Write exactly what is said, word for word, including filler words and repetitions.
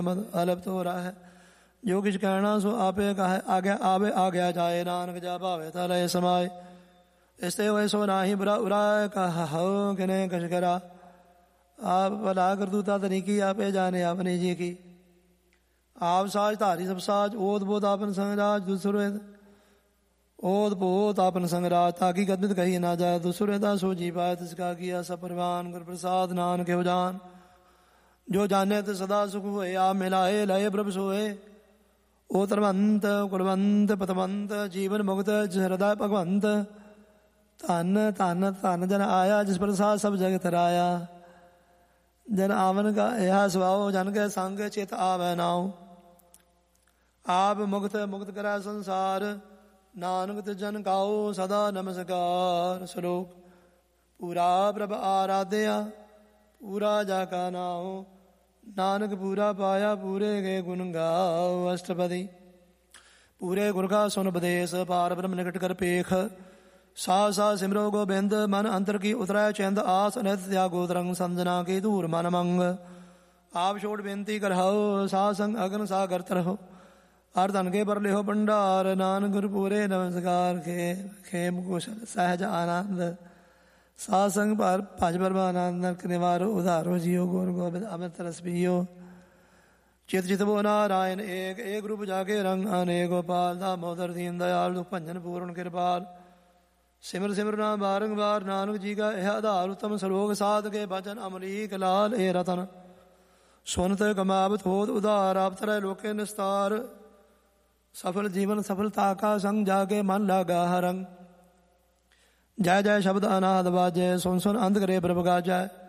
ਅਲਪ ਤੋ ਰਾਹ ਜੋ ਕਿਛ ਕਹਿਣਾ ਸੋ ਆਪੇ ਕਹੈ ਆਗਿਆ ਆਵੇ ਆ ਗਿਆ ਜਾਏ ਨਾਨਕ ਜਾ ਭਾਵੇ ਤਾ ਲਏ ਸਮਾਏ ਇਸਤੇ ਹੋਏ ਸੋ ਨਾਹੀ ਬੁਰਾ ਉਰਾ ਕਹੋ ਕਿਨੇ ਕਛ ਕਰਾ ਆਪ ਭਲਾ ਕਰਤੂਤਾ ਤਨੀ ਕੀ ਆਪੇ ਜਾਣੇ ਆਪਣੀ ਜੀ ਕੀ ਆਪ ਸਾਜ ਧਾਰੀ ਸਭ ਸਾਜ ਓਤ ਬੋਧ ਆਪਨ ਸੰਗ ਰਾਜ ਦੁਸੁਰੇਦ ਓਤ ਬੋਧ ਆਪਨ ਸੰਗ ਰਾਜ ਤਾਕੀ ਕਦਮਿਤ ਕਹੀ ਨਾ ਜਾਏ ਦੁਸੁਰੇਦਾ ਸੋ ਜੀ ਪਾਏ ਤਿਸ ਕਾ ਕੀਆ ਸਭ ਪ੍ਰਵਾਨ ਗੁਰ ਪ੍ਰਸਾਦ ਨਾਨਕ ਹੋ ਜਾਨ ਜੋ ਜਾਣੇ ਤੇ ਸਦਾ ਸੁਖ ਹੋਏ ਆ ਮਿਲਾਏ ਲਏ ਪ੍ਰਭ ਸੋਏ ਓ ਧਰਮੰਤ ਕੁਲਵੰਤ ਪਤਵੰਤ ਜੀਵਨ ਮੁਕਤ ਹਿਰਦਾ ਭਗਵੰਤ ਧਨ ਧਨ ਧਨ ਜਨ ਆਇਆ ਜਿਸ ਪ੍ਰਸਾਦ ਸਭ ਜਗਤ ਰਾਇਆ ਜਨ ਆਵਨ ਕਾ ਇਹ ਸੁਆਓ ਜਨ ਕੇ ਸੰਗ ਚਿਤ ਆਵੈ ਨਾਉ ਆਪ ਮੁਕਤ ਮੁਕਤ ਕਰੈ ਸੰਸਾਰ ਨਾਨਕ ਤੇ ਜਨ ਗਾਓ ਸਦਾ ਨਮਸਕਾਰ ਸ਼ਲੋਕ ਪੂਰਾ ਪ੍ਰਭ ਆਰਾਧਿਆ ਪੂਰਾ ਜਾ ਕਾ ਨਾਉ ਨਾਨਕ ਪੂਰਾ ਪਾਇਆ ਪੂਰੇ ਕੇ ਗੁਣ ਗਾਓ ਅਸ਼ਟਪਦੀ ਪੂਰੇ ਗੁਰ ਕਾ ਸੁਨ ਉਪਦੇਸ਼ ਪਾਰ ਬ੍ਰਹਮ ਨਿਕਟ ਕਰ ਪੇਖ ਸਾਹ ਸਾਹ ਸਿਮਰੋ ਗੋਬਿੰਦ ਮਨ ਅੰਤਰ ਕੀ ਉਤਰੈ ਚਿੰਦ ਆਸ ਅਨਿਤ ਤਿਆਗੋ ਤਰੰਗ ਸੰਜਨਾ ਕੀ ਧੂਰ ਮਨ ਮੰਗ ਆਪ ਛੋੜ ਬੇਨਤੀ ਕਰਹਾਓ ਸਾਹ ਸੰਗ ਅਗਨ ਸਾਗਰ ਤਰਹੁ ਹਰ ਧਨ ਕੇ ਪਰ ਲਿਓ ਭੰਡਾਰ ਨਾਨਕ ਗੁਰ ਪੂਰੇ ਨਮਸਕਾਰ ਖੇ ਖੇਮ ਕੁਸ਼ਲ ਸਹਿਜ ਆਨੰਦ ਸਾਧ ਸੰਗ ਪਰ ਭਜ ਪਰਮਾਨੰਦ ਨਰਕ ਨਿਵਾਰੋ ਉਧਾਰੋ ਜੀਓ ਗੁਰ ਗੋਬਿੰਦ ਅੰਮ੍ਰਿਤ ਰਸ ਪੀਓ ਚਿਤ ਚਿਤਵੋ ਨਾਰਾਇਣ ਏਕ ਏਕ ਰੂਪ ਜਾਕੇ ਰੰਗ ਅਨੇਕ ਗੋਪਾਲ ਦਾਮੋਦਰ ਦੀਨ ਦਇਆਲ ਦੁਖ ਭੰਜਨ ਪੂਰਨ ਕਿਰਪਾਲ ਸਿਮਰ ਸਿਮਰ ਨਾਮ ਬਾਰੰਬਾਰ ਨਾਨਕ ਜੀ ਕਾ ਇਹ ਆਧਾਰ ਉਤਮ ਸਲੋਕ ਸਾਧ ਕੇ ਭਜਨ ਅਮਰੀਕ ਲਾਲ ਇਹ ਰਤਨ ਸੁਨਤ ਕਮਾਵਤ ਹੋਤ ਉਧਾਰ ਆਪ ਤਰੈ ਲੋਕੇ ਨਿਸਤਾਰ ਸਫਲ ਜੀਵਨ ਸਫਲਤਾ ਕਾ ਸੰਗ ਜਾਕੇ ਮਨ ਲਾਗਾ ਹਰੰਗ ਜੈ ਜੈ ਸ਼ਬਦ ਅਨਾਦ ਬਾਜੈ ਸੁਨ ਸੁਨ ਅੰਧ ਕਰੇ ਪ੍ਰਭ ਗਾਜੈ